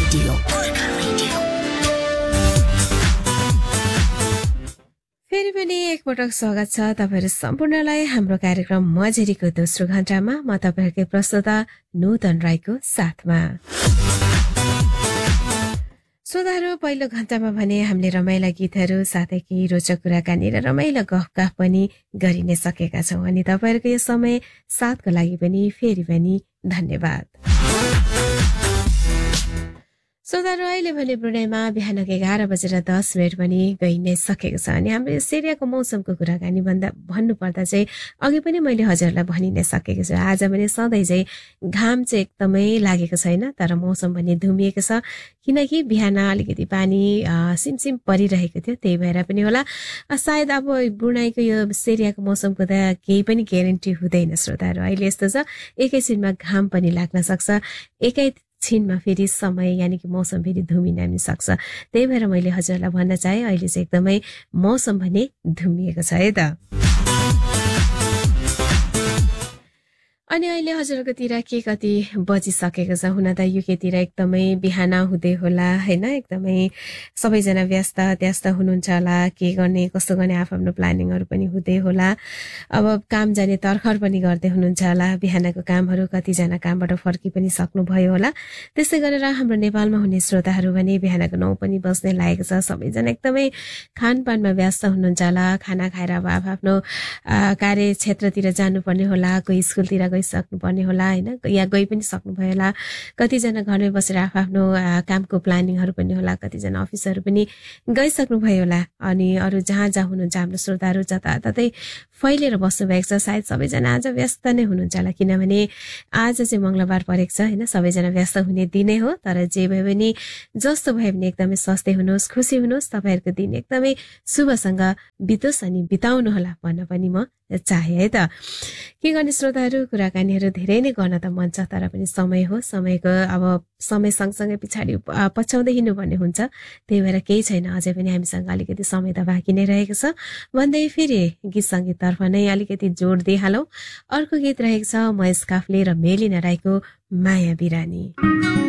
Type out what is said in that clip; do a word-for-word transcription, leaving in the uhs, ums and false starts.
Radio Gorkha radio. फेरि पनि एकपटक स्वागत छ तपाईहरु सम्पूर्णलाई हाम्रो कार्यक्रम मझेरीको दोस्रो घण्टामा। म तपाईहरुकै प्रस्तुता नूतन राईको साथमा। श्रोताहरु, पहिलो घण्टामा भने हामीले रमाइला गीतहरू साथै केही रोचक कुराकानी र रमाइलो गफगाफ पनि गरि नै सकेका छौं। अनि तपाईहरुको यो समय साथको लागि पनि फेरि पनि धन्यवाद। श्रोताहरु, अहिले भने ब्रुनेमा बिहानको एघार बजेर दस मिनट पनि गइ नै सकेको छ। अनि हाम्रो यो सिरियाको मौसमको कुराकानी भन्दा भन्नुपर्दा चाहिँ अघि पनि मैले हजुरलाई भनि नै सकेको छु। आज भने सधैँ चाहिँ घाम चाहिँ एकदमै लागेको छैन, तर मौसम पनि धुमिएको छ। किनकि बिहान अलिकति पानी सिमसिम परिरहेको थियो, त्यही भएर पनि होला। सायद अब ब्रुनाईको यो सिरियाको मौसमको त केही पनि ग्यारेन्टी हुँदैन श्रोताहरु। अहिले यस्तो छ, एकैछिनमा घाम पनि लाग्न सक्छ, एकै छिनमा फेरि समय यानि कि मौसम फेरि धुमिन पनि सक्छ। त्यही भएर मैले हजुरलाई भन्न चाहे अहिले चाहिँ एकदमै मौसम भने धुमिएको छ है त। अनि अहिले हजुरकोतिर के कति बजिसकेको छ? हुन त युकेतिर एकदमै बिहान हुँदै होला हैन, एकदमै सबैजना व्यस्त त्यस्त हुनुहुन्छ होला। के गर्ने कसो गर्ने आफ्नो प्लानिङहरू पनि हुँदै होला। अब काम जाने तर्खर पनि गर्दै हुनुहुन्छ होला। बिहानको कामहरू कतिजना कामबाट फर्की पनि सक्नु भयो होला। त्यसै गरेर हाम्रो नेपालमा हुने श्रोताहरू भने बिहानको नौ पनि बज्ने लागेको छ। सबैजना एकदमै खानपानमा व्यस्त हुनुहुन्छ होला। खाना खाएर अब आफ्नो कार्यक्षेत्रतिर जानुपर्ने होला, कोही स्कुलतिर सक्नुपर्ने होला हैन, या गइ पनि सक्नुभयो होला। कतिजना घरमै बसेर आफ्नो कामको प्लानिङहरू पनि होला, कतिजना अफिसहरू पनि गइसक्नुभयो होला। अनि अरू जहाँ जहाँ हुनुहुन्छ हाम्रो श्रोताहरू जताततै फैलिएर बस्नु भएको छ। सायद सबैजना आज व्यस्त नै हुनुहुन्छ होला, किनभने आज चाहिँ मंगलबार परेको छ हैन। सबैजना व्यस्त हुने दिनै हो, तर जे भए पनि जस्तो भए पनि एकदमै स्वस्थ हुनुहोस्, खुसी हुनुहोस्, तपाईहरुको दिन एकदमै शुभसँग बितोस् अनि बिताउनु होला भन्न पनि म चाहे है त। के गर्ने श्रोताहरू, कुराकानीहरू धेरै नै गर्न त मन छ, तर पनि समय हो, समयको अब समय सँगसँगै पछाडि पछ्याउँदै हिँड्नुपर्ने हुन्छ। त्यही भएर केही छैन, अझै पनि हामीसँग अलिकति समय त बाँकी नै रहेको छ भन्दै फेरि गीत सङ्गीततर्फ नै अलिकति जोड दिइहालौँ। अर्को गीत रहेको छ महेश काफ्ले र मेलिना राईको माया बिरानी।